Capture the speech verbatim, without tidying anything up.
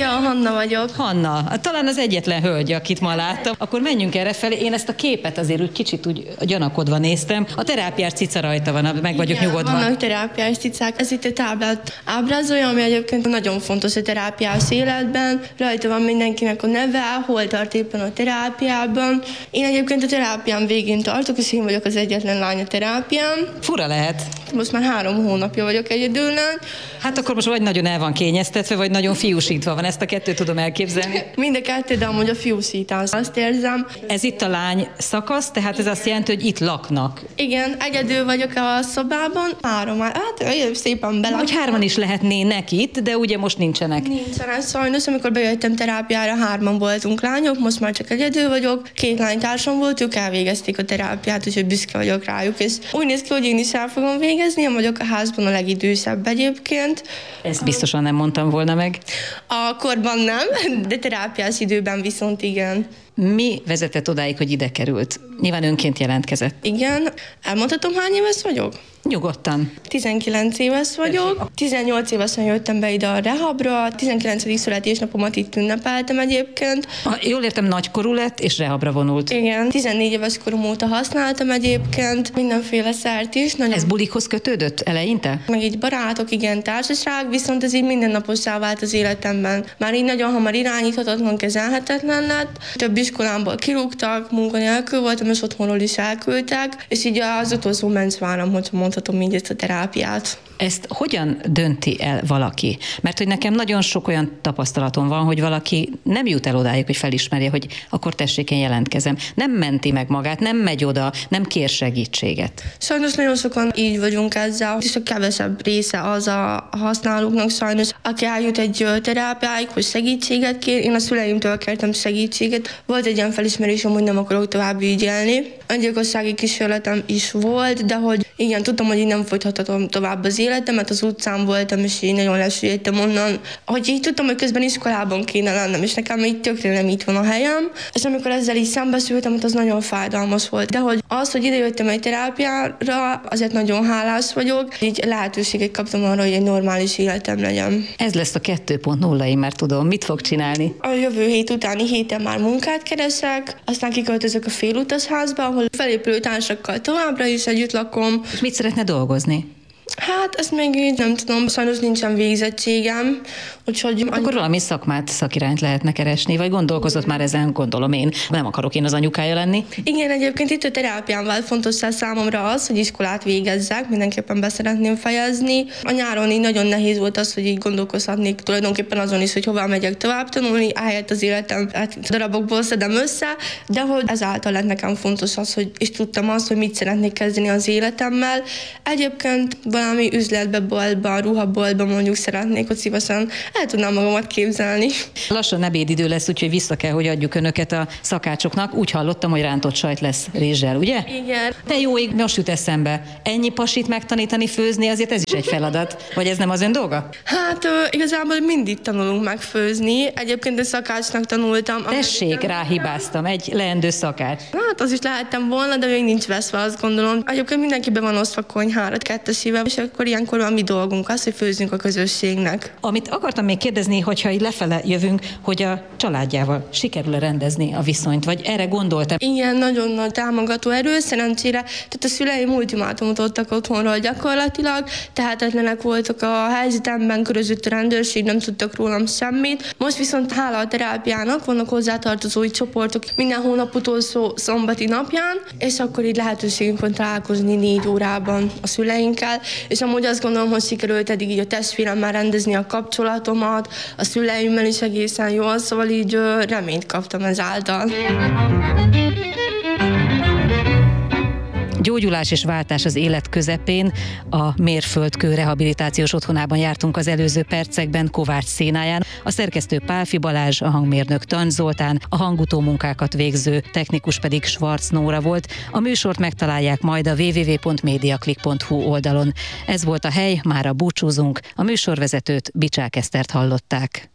Hanna vagyok. Hanna, talán az egyetlen hölgy, akit ma láttam. Akkor menjünk erre felé. Én ezt a képet azért úgy kicsit úgy gyanakodva néztem. A terápiás cica rajta van, meg vagyok Igen, nyugodva. vannak terápiás cicák. Ez itt egy táblát ábrázolja, ami egyébként nagyon fontos a terápiás életben. Rajta van mindenkinek a neve, hol tart éppen a terápiában. Én egyébként a terápián végén tartok, és én vagyok az egyetlen lány a terápián. Fura lehet. Most már három hónapja vagyok egyedüllány. Hát akkor most vagy nagyon el van kényeztetve, vagy nagyon fiúsítva van. Ezt a kettőt tudom elképzelni. Mind a kettő, de amúgy a fiúsítás. Azt érzem. Ez itt a lány szakasz, tehát ez azt jelenti, hogy itt laknak. Igen, egyedül vagyok a szobában. Három, hát szépen bele. Hogy hárman is lehetnének itt, de ugye most nincsenek. Nincsenek sajnos, amikor bejöttem terápiára, hárman voltunk lányok, most már csak egyedül vagyok. Két lánytársam volt, ők elvégezték a terápiát, úgyhogy büszke vagyok rájuk, és úgy néz ki, hogy én is el fogom végezni, én vagyok a házban a legidősebb egyébként. Ezt biztosan nem mondtam volna meg. A korban nem, de terápiás időben viszont igen. Mi vezetett odáig, hogy ide került? Nyilván önként jelentkezett. Igen. Elmondhatom, hány éves vagyok? Nyugodtan. tizenkilenc éves vagyok. tizennyolc évesen jöttem be ide a rehabra. tizenkilencedik születésnapomat itt ünnepeltem egyébként. Ha jól értem, nagykorú lett és rehabra vonult. Igen. tizennégy éves korom óta használtam egyébként. Mindenféle szert is. Nagyon... Ez bulikhoz kötődött eleinte? Meg így barátok, igen, társaság, viszont ez így mindennapossá vált az életemben. Már így nagyon hamar irányíthatatlan, kezelhetetlen lett. Több iskolámból kirúgtak, munkanélkül voltam, és otthonról is elküldtek, és így az utolsó mencsváram, hogyha mondhatom így ezt a terápiát. Ezt hogyan dönti el valaki? Mert hogy nekem nagyon sok olyan tapasztalatom van, hogy valaki nem jut el odáig, hogy felismerje, hogy akkor tessék, én jelentkezem. Nem menti meg magát, nem megy oda, nem kér segítséget. Sajnos nagyon sokan így vagyunk ezzel, és a kevesebb része az a használóknak sajnos, aki eljut egy terápiáig, hogy segítséget kér. Én a szüleimtől kértem segítséget. Volt egy ilyen felismerésem, hogy nem akarok tovább ügyelni. Öngyilkossági kísérletem is volt, de hogy igen, tudtam, hogy így nem folytathatom tovább az életemet, az utcán voltam, és így nagyon lesüllyedtem onnan. Hogy így tudtam, hogy közben iskolában kéne lennem, és nekem így tökre nem itt van a helyem. És amikor ezzel így szembesültem, az nagyon fájdalmas volt. De hogy az, hogy idejöttem egy terápiára, azért nagyon hálás vagyok. Így lehetőséget kaptam arra, hogy egy normális életem legyen. Ez lesz a kettő pont nulla, én már tudom. Mit fog csinálni? A jövő hét utáni héten már munkát keresek, aztán kiköltözök a félutas-házba, ahol felépülő társakkal továbbra is együtt lakom. És mit szeretne dolgozni? Hát ezt még így nem tudom, sajnos nincsen végzettségem, úgyhogy... Akkor valami szakmát, szakirányt lehetne keresni, vagy gondolkozott már ezen, gondolom én. Nem akarok én az anyukája lenni. Igen, egyébként itt a terápián vált fontossá számomra az, hogy iskolát végezzek, mindenképpen be szeretném fejezni. A nyáron így nagyon nehéz volt az, hogy így gondolkozhatnék tulajdonképpen azon is, hogy hova megyek tovább tanulni, ahelyett az életem hát darabokból szedem össze, de hogy ezáltal lett nekem fontos az, hogy és tudtam azt, hogy mit szeretnék kezdeni az életemmel. Egyébként valami üzletbe, boltba, ruhaboltba mondjuk szeretnék, hogy szívesen el tudnám magamat képzelni. Lassan ebédidő lesz, úgyhogy vissza kell, hogy adjuk önöket a szakácsoknak. Úgy hallottam, hogy rántott sajt lesz rizssel, ugye? Igen. Te jó ég, most jut eszembe. Ennyi pasit megtanítani főzni, azért ez is egy feladat. Vagy ez nem az ön dolga? Hát igazából mindig tanulunk megfőzni. Egyébként a szakácsnak tanultam. Tessék, ráhibáztam, egy leendő szakács. Hát az is lehettem volna, de még nincs veszve, azt gondolom. Egyébként mindenkiben van osztva konyhára, kettesével, és akkor ilyenkor van mi dolgunk az, hogy főzzünk a közösségnek. Amit akartam még kérdezni, hogyha így lefele jövünk, hogy a családjával sikerül-e rendezni a viszonyt, vagy erre gondoltam? Igen, nagyon nagy támogató erő, szerencsére, tehát a szüleim ultimátumot adtak otthonról gyakorlatilag, tehetetlenek voltak a helyzetemben, körözött a rendőrség, nem tudtak rólam semmit. Most viszont hála a terápiának vannak hozzátartozói csoportok minden hónap utolsó szombati napján, és akkor így lehetőségünk van találkozni négy órában a szüleinkkel, és amúgy azt gondolom, hogy sikerült eddig így a testvéremmel rendezni a kapcsolatomat, a szüleimmel is egészen jól, szóval így reményt kaptam ezáltal. Gyógyulás és váltás az élet közepén. A Mérföldkő rehabilitációs otthonában jártunk az előző percekben Kovács szénáján. A szerkesztő Pálfi Balázs, a hangmérnök Tancs Zoltán, a hangutó munkákat végző technikus pedig Schwarz Nóra volt. A műsort megtalálják majd a double-u double-u double-u pont mediaclick pont hu oldalon. Ez volt a hely, mára búcsúzunk. A műsorvezetőt, Bicsák Esztert hallották.